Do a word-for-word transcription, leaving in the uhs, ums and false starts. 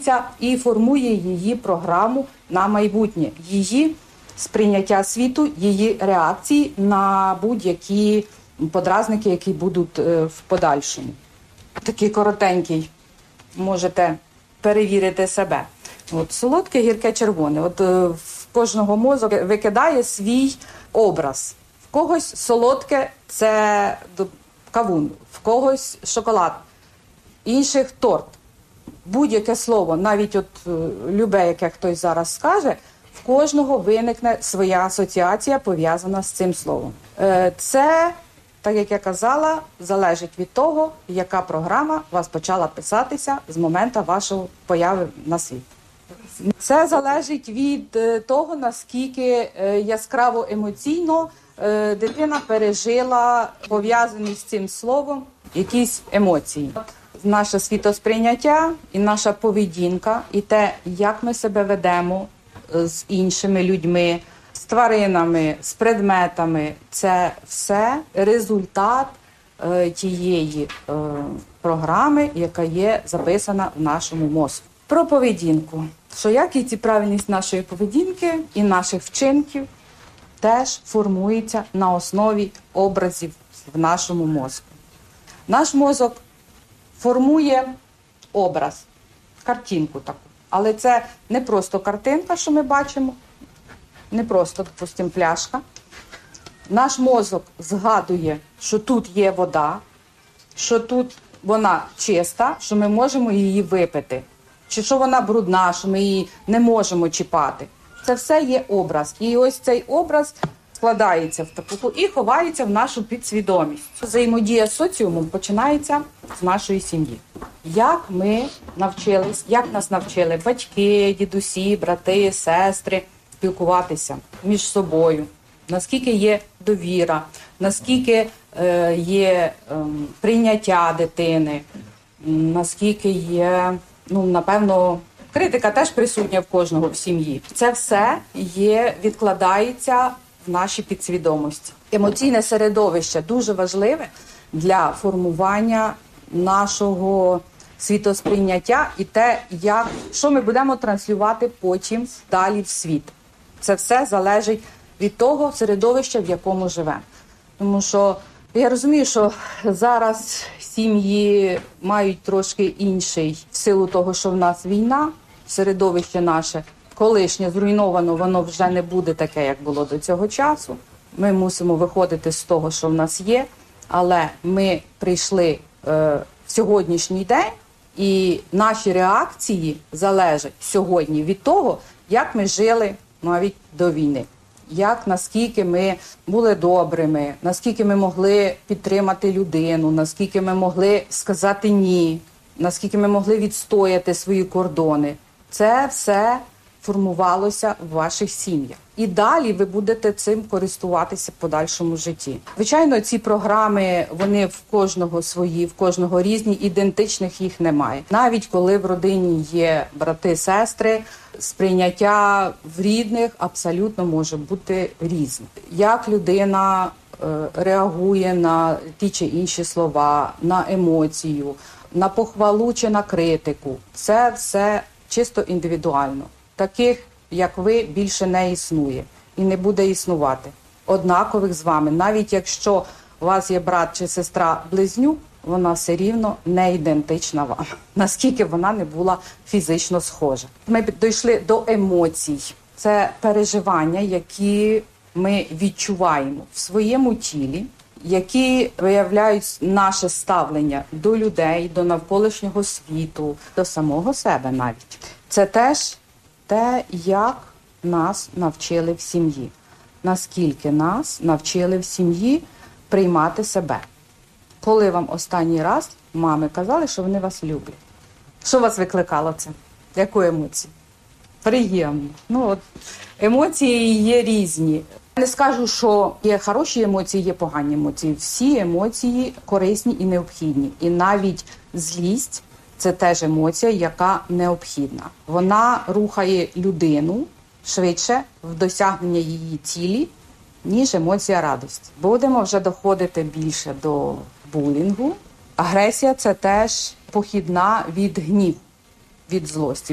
вчиться і формує її програму на майбутнє, її сприйняття світу, її реакції на будь-які подразники, які будуть в подальшому. Такий коротенький, можете перевірити себе. От, солодке, гірке, червоне. От в кожного мозок викидає свій образ. В когось солодке – це кавун, в когось шоколад, інших – торт. Будь-яке слово, навіть от любе, яке хтось зараз скаже, в кожного виникне своя асоціація, пов'язана з цим словом. Це, так як я казала, залежить від того, яка програма у вас почала писатися з моменту вашої появи на світ. Це залежить від того, наскільки яскраво емоційно дитина пережила пов'язані з цим словом якісь емоції. Наше світосприйняття і наша поведінка, і те, як ми себе ведемо з іншими людьми, з тваринами, з предметами, це все результат е, тієї е, програми, яка є записана в нашому мозку. Про поведінку. Що якість і правильність нашої поведінки і наших вчинків теж формується на основі образів в нашому мозку. Наш мозок формує образ, картинку таку. Але це не просто картинка, що ми бачимо, не просто, допустимо, пляшка. Наш мозок згадує, що тут є вода, що тут вона чиста, що ми можемо її випити. Чи що вона брудна, що ми її не можемо чіпати. Це все є образ. І ось цей образ складається в таку і ховається в нашу підсвідомість. Взаємодія з соціумом починається з нашої сім'ї. Як ми навчились, як нас навчили батьки, дідусі, брати, сестри спілкуватися між собою, наскільки є довіра, наскільки е, є е, прийняття дитини, наскільки є, ну, напевно, критика теж присутня в кожного в сім'ї. Це все є, відкладається в нашій підсвідомості. Емоційне середовище дуже важливе для формування нашого світосприйняття і те, як, що ми будемо транслювати потім далі в світ. Це все залежить від того середовища, в якому живемо. Тому що я розумію, що зараз сім'ї мають трошки інший, в силу того, що в нас війна, середовище наше колишнє зруйновано, воно вже не буде таке, як було до цього часу. Ми мусимо виходити з того, що в нас є, але ми прийшли е, в сьогоднішній день, і наші реакції залежать сьогодні від того, як ми жили навіть до війни. Як, наскільки ми були добрими, наскільки ми могли підтримати людину, наскільки ми могли сказати «ні», наскільки ми могли відстояти свої кордони. Це все формувалося в ваших сім'ях. І далі ви будете цим користуватися в подальшому житті. Звичайно, ці програми, вони в кожного свої, в кожного різні, ідентичних їх немає. Навіть коли в родині є брати, сестри, сприйняття в рідних абсолютно може бути різне. Як людина е, реагує на ті чи інші слова, на емоцію, на похвалу чи на критику. Це все чисто індивідуально. Таких, як ви, більше не існує і не буде існувати. Однакових з вами. Навіть якщо у вас є брат чи сестра-близнюк, вона все рівно не ідентична вам, наскільки вона не була фізично схожа. Ми дійшли до емоцій. Це переживання, які ми відчуваємо в своєму тілі, які виявляють наше ставлення до людей, до навколишнього світу, до самого себе навіть. Це теж те, як нас навчили в сім'ї. Наскільки нас навчили в сім'ї приймати себе. Коли вам останній раз мами казали, що вони вас люблять? Що вас викликало це? Яку емоцію? Приємно. Ну, от, емоції є різні. Не скажу, що є хороші емоції, є погані емоції. Всі емоції корисні і необхідні. І навіть злість – це теж емоція, яка необхідна. Вона рухає людину швидше в досягнення її цілі, ніж емоція радості. Будемо вже доходити більше до булінгу. Агресія – це теж похідна від гніву, від злості.